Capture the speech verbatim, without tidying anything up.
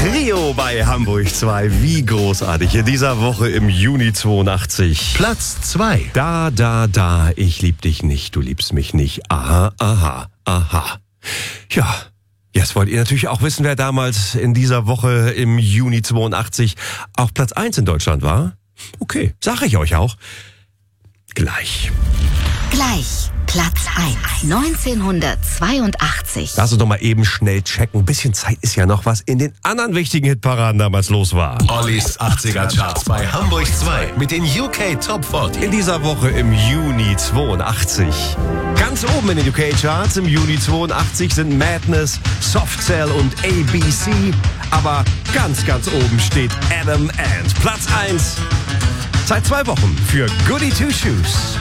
Trio bei Hamburg zwei. Wie großartig. In dieser Woche im Juni zweiundachtzig. Platz zwei. Da, da, da, ich lieb dich nicht, du liebst mich nicht. Aha, aha, aha. Ja, jetzt wollt ihr natürlich auch wissen, wer damals in dieser Woche im Juni zweiundachtzig auf Platz eins in Deutschland war? Okay, sag ich euch auch. Gleich. Gleich. Platz eins. neunzehnhundertzweiundachtzig. Lass uns doch mal eben schnell checken. Ein bisschen Zeit ist ja noch, was in den anderen wichtigen Hitparaden damals los war. Ollis achtziger Charts bei Hamburg zwei mit den U K Top vierzig. In dieser Woche im Juni zweiundachtzig. Ganz oben in den U K-Charts im Juni zweiundachtzig sind Madness, Soft Cell und A B C. Aber ganz, ganz oben steht Adam Ant. Platz eins. Seit zwei Wochen für Goody Two Shoes.